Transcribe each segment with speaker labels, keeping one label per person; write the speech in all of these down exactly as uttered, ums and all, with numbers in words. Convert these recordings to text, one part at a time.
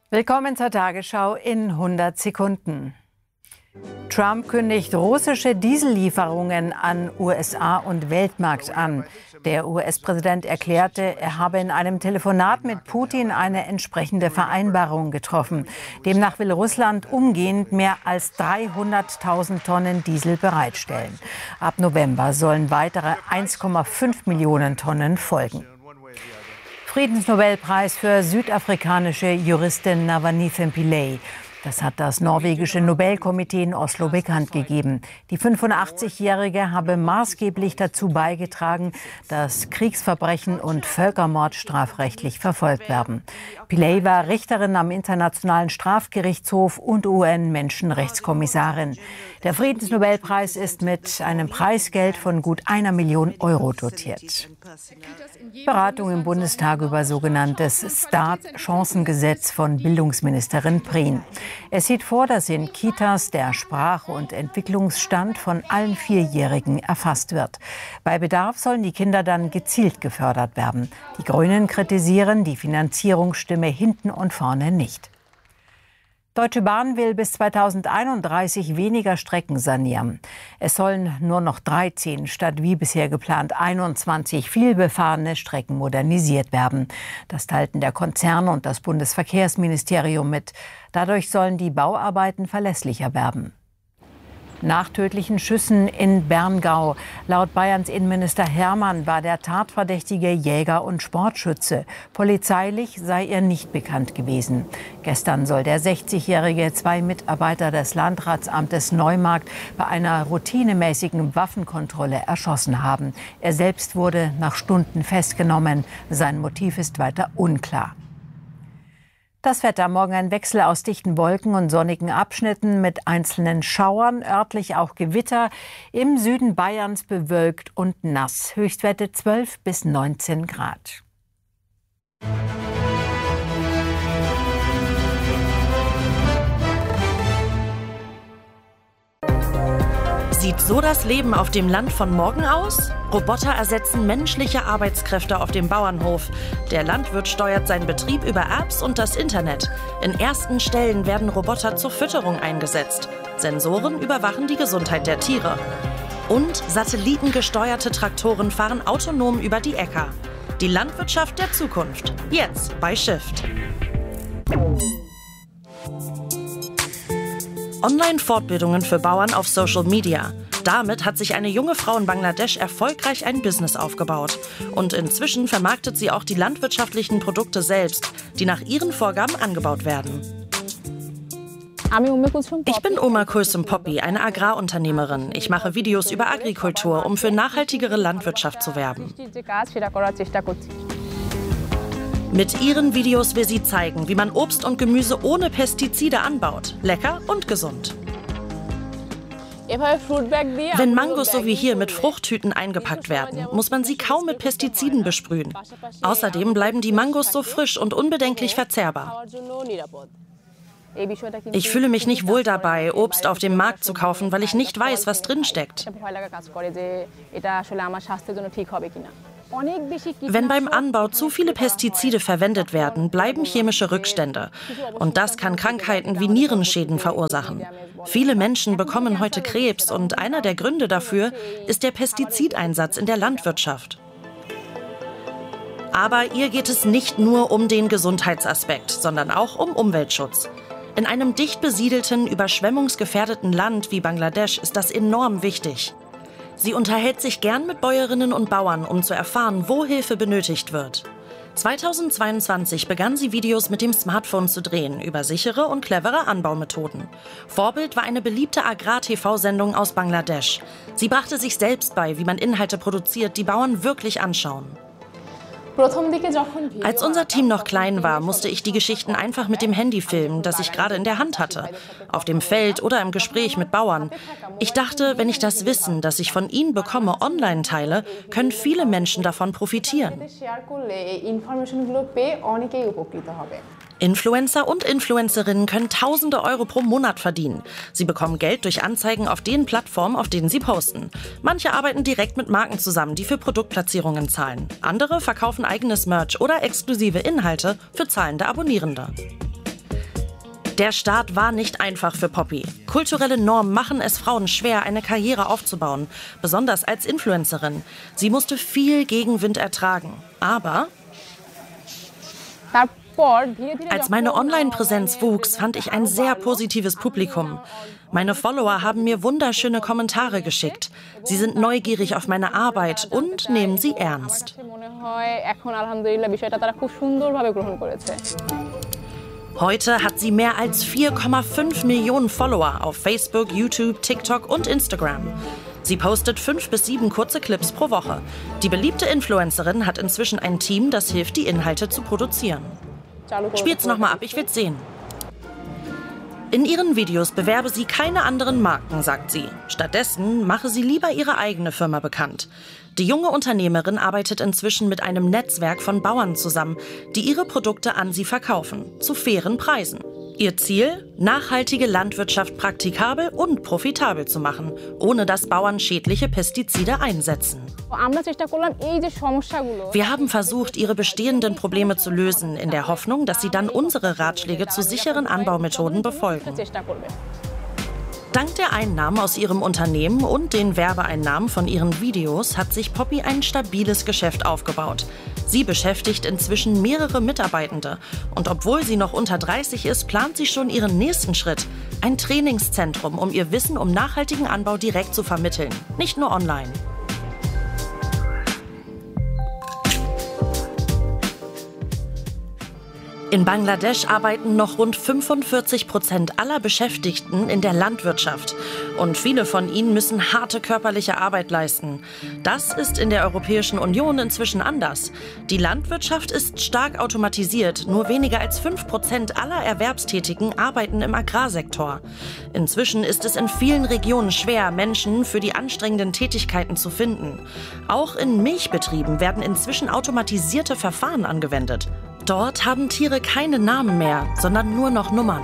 Speaker 1: Willkommen zur Tagesschau in hundert Sekunden. Trump kündigt russische Diesellieferungen an U S A und Weltmarkt an. Der U S-Präsident erklärte, er habe in einem Telefonat mit Putin eine entsprechende Vereinbarung getroffen. Demnach will Russland umgehend mehr als dreihunderttausend Tonnen Diesel bereitstellen. Ab November sollen weitere eins Komma fünf Millionen Tonnen folgen. Friedensnobelpreis für südafrikanische Juristin Navalny Pillay. Das hat das norwegische Nobelkomitee in Oslo bekannt gegeben. Die fünfundachtzigjährige habe maßgeblich dazu beigetragen, dass Kriegsverbrechen und Völkermord strafrechtlich verfolgt werden. Pillay war Richterin am Internationalen Strafgerichtshof und U N-Menschenrechtskommissarin. Der Friedensnobelpreis ist mit einem Preisgeld von gut einer Million Euro dotiert. Beratung im Bundestag über sogenanntes Start-Chancengesetz von Bildungsministerin Prien. Es sieht vor, dass in Kitas der Sprach- und Entwicklungsstand von allen Vierjährigen erfasst wird. Bei Bedarf sollen die Kinder dann gezielt gefördert werden. Die Grünen kritisieren, die Finanzierung stimme hinten und vorne nicht. Deutsche Bahn will bis zweitausendeinunddreißig weniger Strecken sanieren. Es sollen nur noch dreizehn statt wie bisher geplant einundzwanzig vielbefahrene Strecken modernisiert werden. Das teilten der Konzern und das Bundesverkehrsministerium mit. Dadurch sollen die Bauarbeiten verlässlicher werden. Nach tödlichen Schüssen in Berngau. Laut Bayerns Innenminister Hermann war der Tatverdächtige Jäger und Sportschütze. Polizeilich sei er nicht bekannt gewesen. Gestern soll der sechzigjährige zwei Mitarbeiter des Landratsamtes Neumarkt bei einer routinemäßigen Waffenkontrolle erschossen haben. Er selbst wurde nach Stunden festgenommen. Sein Motiv ist weiter unklar. Das Wetter: Morgen ein Wechsel aus dichten Wolken und sonnigen Abschnitten mit einzelnen Schauern, örtlich auch Gewitter. Im Süden Bayerns bewölkt und nass. Höchstwerte zwölf bis neunzehn Grad.
Speaker 2: Sieht so das Leben auf dem Land von morgen aus? Roboter ersetzen menschliche Arbeitskräfte auf dem Bauernhof. Der Landwirt steuert seinen Betrieb über Apps und das Internet. In ersten Stellen werden Roboter zur Fütterung eingesetzt. Sensoren überwachen die Gesundheit der Tiere. Und satellitengesteuerte Traktoren fahren autonom über die Äcker. Die Landwirtschaft der Zukunft. Jetzt bei Shift. Online-Fortbildungen für Bauern auf Social Media. Damit hat sich eine junge Frau in Bangladesch erfolgreich ein Business aufgebaut. Und inzwischen vermarktet sie auch die landwirtschaftlichen Produkte selbst, die nach ihren Vorgaben angebaut werden. Ich bin Uma Kulsum Poppy, eine Agrarunternehmerin. Ich mache Videos über Agrikultur, um für nachhaltigere Landwirtschaft zu werben. Mit ihren Videos will sie zeigen, wie man Obst und Gemüse ohne Pestizide anbaut. Lecker und gesund. Wenn Mangos so wie hier mit Fruchttüten eingepackt werden, muss man sie kaum mit Pestiziden besprühen. Außerdem bleiben die Mangos so frisch und unbedenklich verzehrbar. Ich fühle mich nicht wohl dabei, Obst auf dem Markt zu kaufen, weil ich nicht weiß, was drin steckt. Wenn beim Anbau zu viele Pestizide verwendet werden, bleiben chemische Rückstände. Und das kann Krankheiten wie Nierenschäden verursachen. Viele Menschen bekommen heute Krebs und einer der Gründe dafür ist der Pestizideinsatz in der Landwirtschaft. Aber ihr geht es nicht nur um den Gesundheitsaspekt, sondern auch um Umweltschutz. In einem dicht besiedelten, überschwemmungsgefährdeten Land wie Bangladesch ist das enorm wichtig. Sie unterhält sich gern mit Bäuerinnen und Bauern, um zu erfahren, wo Hilfe benötigt wird. zweitausendzweiundzwanzig begann sie Videos mit dem Smartphone zu drehen über sichere und clevere Anbaumethoden. Vorbild war eine beliebte Agrar-T V-Sendung aus Bangladesch. Sie brachte sich selbst bei, wie man Inhalte produziert, die Bauern wirklich anschauen. Als unser Team noch klein war, musste ich die Geschichten einfach mit dem Handy filmen, das ich gerade in der Hand hatte, auf dem Feld oder im Gespräch mit Bauern. Ich dachte, wenn ich das Wissen, das ich von ihnen bekomme, online teile, können viele Menschen davon profitieren. Influencer und Influencerinnen können Tausende Euro pro Monat verdienen. Sie bekommen Geld durch Anzeigen auf den Plattformen, auf denen sie posten. Manche arbeiten direkt mit Marken zusammen, die für Produktplatzierungen zahlen. Andere verkaufen eigenes Merch oder exklusive Inhalte für zahlende Abonnierende. Der Start war nicht einfach für Poppy. Kulturelle Normen machen es Frauen schwer, eine Karriere aufzubauen, besonders als Influencerin. Sie musste viel Gegenwind ertragen. Aber als meine Online-Präsenz wuchs, fand ich ein sehr positives Publikum. Meine Follower haben mir wunderschöne Kommentare geschickt. Sie sind neugierig auf meine Arbeit und nehmen sie ernst. Heute hat sie mehr als vier Komma fünf Millionen Follower auf Facebook, YouTube, TikTok und Instagram. Sie postet fünf bis sieben kurze Clips pro Woche. Die beliebte Influencerin hat inzwischen ein Team, das hilft, die Inhalte zu produzieren. Spielt's nochmal ab, ich will's sehen. In ihren Videos bewerbe sie keine anderen Marken, sagt sie. Stattdessen mache sie lieber ihre eigene Firma bekannt. Die junge Unternehmerin arbeitet inzwischen mit einem Netzwerk von Bauern zusammen, die ihre Produkte an sie verkaufen, zu fairen Preisen. Ihr Ziel? Nachhaltige Landwirtschaft praktikabel und profitabel zu machen, ohne dass Bauern schädliche Pestizide einsetzen. Wir haben versucht, ihre bestehenden Probleme zu lösen, in der Hoffnung, dass sie dann unsere Ratschläge zu sicheren Anbaumethoden befolgen. Dank der Einnahmen aus ihrem Unternehmen und den Werbeeinnahmen von ihren Videos hat sich Poppy ein stabiles Geschäft aufgebaut. Sie beschäftigt inzwischen mehrere Mitarbeitende. Und obwohl sie noch unter dreißig ist, plant sie schon ihren nächsten Schritt. Ein Trainingszentrum, um ihr Wissen um nachhaltigen Anbau direkt zu vermitteln. Nicht nur online. In Bangladesch arbeiten noch rund fünfundvierzig Prozent aller Beschäftigten in der Landwirtschaft. Und viele von ihnen müssen harte körperliche Arbeit leisten. Das ist in der Europäischen Union inzwischen anders. Die Landwirtschaft ist stark automatisiert. Nur weniger als fünf Prozent aller Erwerbstätigen arbeiten im Agrarsektor. Inzwischen ist es in vielen Regionen schwer, Menschen für die anstrengenden Tätigkeiten zu finden. Auch in Milchbetrieben werden inzwischen automatisierte Verfahren angewendet. Dort haben Tiere keine Namen mehr, sondern nur noch Nummern.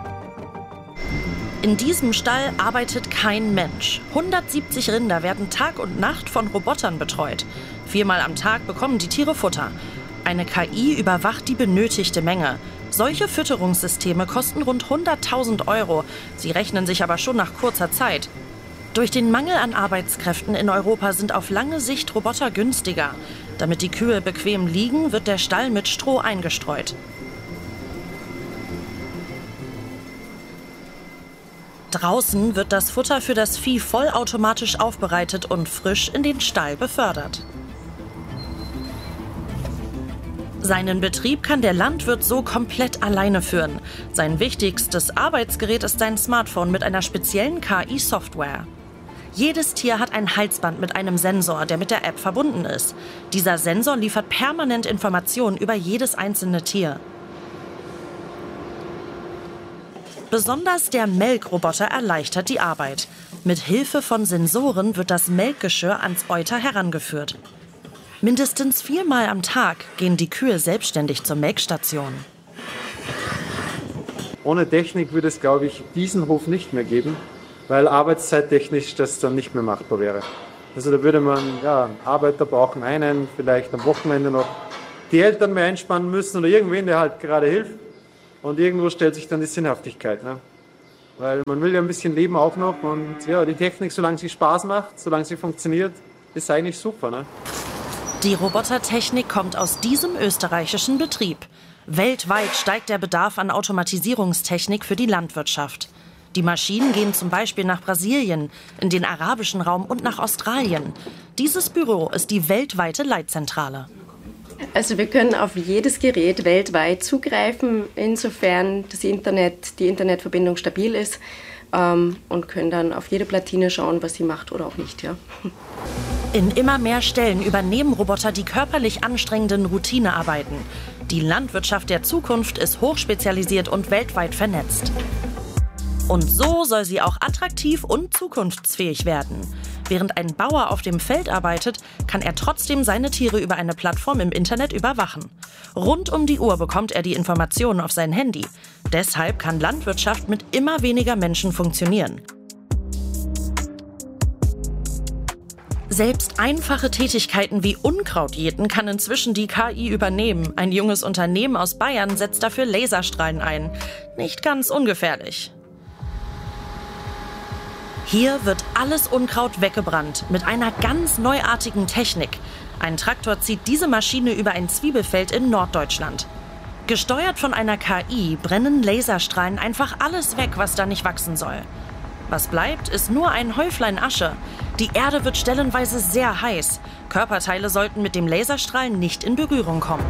Speaker 2: In diesem Stall arbeitet kein Mensch. hundertsiebzig Rinder werden Tag und Nacht von Robotern betreut. Viermal am Tag bekommen die Tiere Futter. Eine K I überwacht die benötigte Menge. Solche Fütterungssysteme kosten rund hunderttausend Euro. Sie rechnen sich aber schon nach kurzer Zeit. Durch den Mangel an Arbeitskräften in Europa sind auf lange Sicht Roboter günstiger. Damit die Kühe bequem liegen, wird der Stall mit Stroh eingestreut. Draußen wird das Futter für das Vieh vollautomatisch aufbereitet und frisch in den Stall befördert. Seinen Betrieb kann der Landwirt so komplett alleine führen. Sein wichtigstes Arbeitsgerät ist sein Smartphone mit einer speziellen K I-Software. Jedes Tier hat ein Halsband mit einem Sensor, der mit der App verbunden ist. Dieser Sensor liefert permanent Informationen über jedes einzelne Tier. Besonders der Melkroboter erleichtert die Arbeit. Mit Hilfe von Sensoren wird das Melkgeschirr ans Euter herangeführt. Mindestens viermal am Tag gehen die Kühe selbstständig zur Melkstation.
Speaker 3: Ohne Technik würde es, glaube ich, diesen Hof nicht mehr geben, weil arbeitszeittechnisch das dann nicht mehr machbar wäre. Also da würde man ja, Arbeiter brauchen, einen, vielleicht am Wochenende noch die Eltern mehr einspannen müssen oder irgendwen, der halt gerade hilft. Und irgendwo stellt sich dann die Sinnhaftigkeit. Ne? Weil man will ja ein bisschen leben auch noch und ja, die Technik, solange sie Spaß macht, solange sie funktioniert, ist eigentlich super. Ne?
Speaker 2: Die Robotertechnik kommt aus diesem österreichischen Betrieb. Weltweit steigt der Bedarf an Automatisierungstechnik für die Landwirtschaft. Die Maschinen gehen zum Beispiel nach Brasilien, in den arabischen Raum und nach Australien. Dieses Büro ist die weltweite Leitzentrale.
Speaker 4: Also wir können auf jedes Gerät weltweit zugreifen, insofern das Internet, die Internetverbindung stabil ist, ähm, und können dann auf jede Platine schauen, was sie macht oder auch nicht. Ja.
Speaker 2: In immer mehr Stellen übernehmen Roboter die körperlich anstrengenden Routinearbeiten. Die Landwirtschaft der Zukunft ist hochspezialisiert und weltweit vernetzt. Und so soll sie auch attraktiv und zukunftsfähig werden. Während ein Bauer auf dem Feld arbeitet, kann er trotzdem seine Tiere über eine Plattform im Internet überwachen. Rund um die Uhr bekommt er die Informationen auf sein Handy. Deshalb kann Landwirtschaft mit immer weniger Menschen funktionieren. Selbst einfache Tätigkeiten wie Unkrautjäten kann inzwischen die K I übernehmen. Ein junges Unternehmen aus Bayern setzt dafür Laserstrahlen ein. Nicht ganz ungefährlich. Hier wird alles Unkraut weggebrannt mit einer ganz neuartigen Technik. Ein Traktor zieht diese Maschine über ein Zwiebelfeld in Norddeutschland. Gesteuert von einer K I brennen Laserstrahlen einfach alles weg, was da nicht wachsen soll. Was bleibt, ist nur ein Häuflein Asche. Die Erde wird stellenweise sehr heiß. Körperteile sollten mit dem Laserstrahl nicht in Berührung kommen.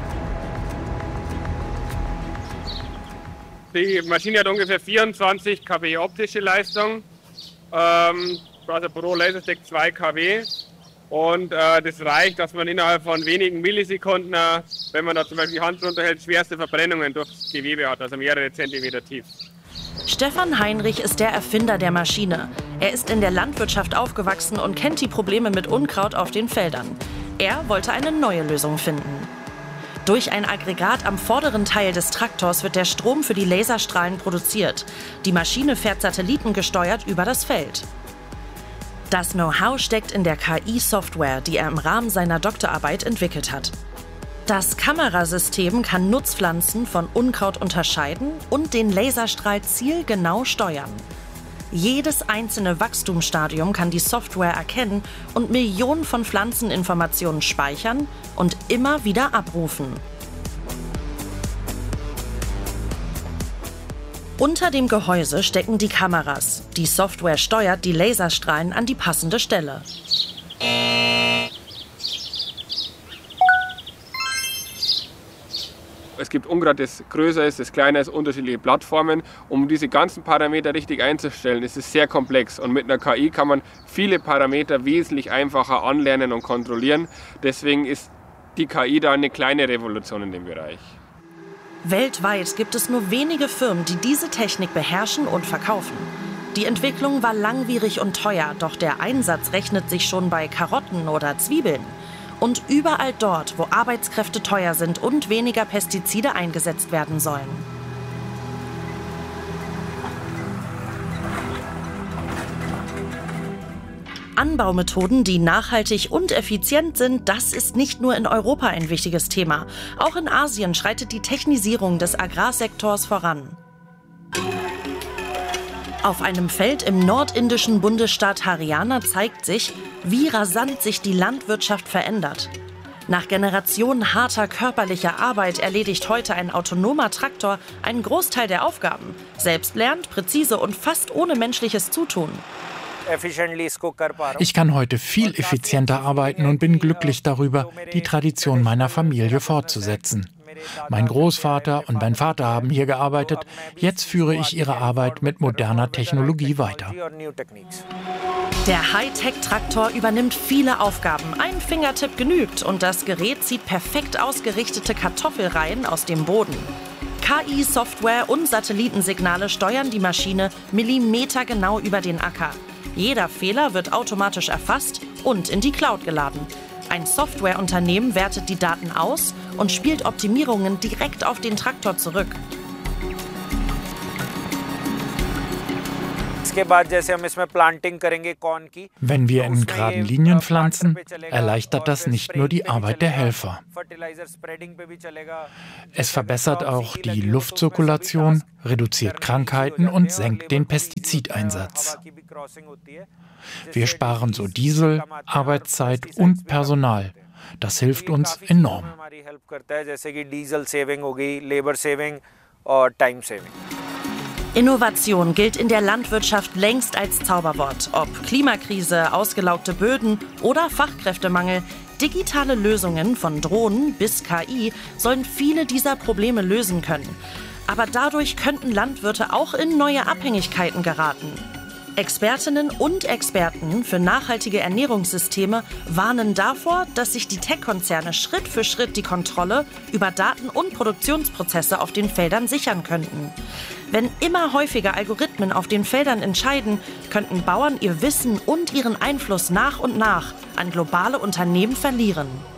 Speaker 5: Die Maschine hat ungefähr vierundzwanzig Kilowatt optische Leistung. Ähm, also pro Laserstick zwei Kilowatt. Und äh, das reicht, dass man innerhalb von wenigen Millisekunden, äh, wenn man da zum Beispiel die Hand drunter hält, schwerste Verbrennungen durchs Gewebe hat, also mehrere Zentimeter tief.
Speaker 2: Stefan Heinrich ist der Erfinder der Maschine. Er ist in der Landwirtschaft aufgewachsen und kennt die Probleme mit Unkraut auf den Feldern. Er wollte eine neue Lösung finden. Durch ein Aggregat am vorderen Teil des Traktors wird der Strom für die Laserstrahlen produziert. Die Maschine fährt satellitengesteuert über das Feld. Das Know-how steckt in der K I-Software, die er im Rahmen seiner Doktorarbeit entwickelt hat. Das Kamerasystem kann Nutzpflanzen von Unkraut unterscheiden und den Laserstrahl zielgenau steuern. Jedes einzelne Wachstumsstadium kann die Software erkennen und Millionen von Pflanzeninformationen speichern und immer wieder abrufen. Unter dem Gehäuse stecken die Kameras. Die Software steuert die Laserstrahlen an die passende Stelle.
Speaker 5: Es gibt Unkraut, das größer ist, das kleiner ist, unterschiedliche Plattformen. Um diese ganzen Parameter richtig einzustellen, ist es sehr komplex. Und mit einer K I kann man viele Parameter wesentlich einfacher anlernen und kontrollieren. Deswegen ist die K I da eine kleine Revolution in dem Bereich.
Speaker 2: Weltweit gibt es nur wenige Firmen, die diese Technik beherrschen und verkaufen. Die Entwicklung war langwierig und teuer, doch der Einsatz rechnet sich schon bei Karotten oder Zwiebeln. Und überall dort, wo Arbeitskräfte teuer sind und weniger Pestizide eingesetzt werden sollen. Anbaumethoden, die nachhaltig und effizient sind, das ist nicht nur in Europa ein wichtiges Thema. Auch in Asien schreitet die Technisierung des Agrarsektors voran. Auf einem Feld im nordindischen Bundesstaat Haryana zeigt sich, wie rasant sich die Landwirtschaft verändert. Nach Generationen harter körperlicher Arbeit erledigt heute ein autonomer Traktor einen Großteil der Aufgaben. Selbstlernt, präzise und fast ohne menschliches Zutun.
Speaker 6: Ich kann heute viel effizienter arbeiten und bin glücklich darüber, die Tradition meiner Familie fortzusetzen. Mein Großvater und mein Vater haben hier gearbeitet. Jetzt führe ich ihre Arbeit mit moderner Technologie weiter.
Speaker 2: Der Hightech-Traktor übernimmt viele Aufgaben. Ein Fingertipp genügt und das Gerät zieht perfekt ausgerichtete Kartoffelreihen aus dem Boden. K I-Software und Satellitensignale steuern die Maschine millimetergenau über den Acker. Jeder Fehler wird automatisch erfasst und in die Cloud geladen. Ein Softwareunternehmen wertet die Daten aus und spielt Optimierungen direkt auf den Traktor zurück.
Speaker 6: Wenn wir in geraden Linien pflanzen, erleichtert das nicht nur die Arbeit der Helfer. Es verbessert auch die Luftzirkulation, reduziert Krankheiten und senkt den Pestizideinsatz. Wir sparen so Diesel, Arbeitszeit und Personal. Das hilft uns enorm.
Speaker 2: Innovation gilt in der Landwirtschaft längst als Zauberwort. Ob Klimakrise, ausgelaugte Böden oder Fachkräftemangel, digitale Lösungen von Drohnen bis K I sollen viele dieser Probleme lösen können. Aber dadurch könnten Landwirte auch in neue Abhängigkeiten geraten. Expertinnen und Experten für nachhaltige Ernährungssysteme warnen davor, dass sich die Tech-Konzerne Schritt für Schritt die Kontrolle über Daten und Produktionsprozesse auf den Feldern sichern könnten. Wenn immer häufiger Algorithmen auf den Feldern entscheiden, könnten Bauern ihr Wissen und ihren Einfluss nach und nach an globale Unternehmen verlieren.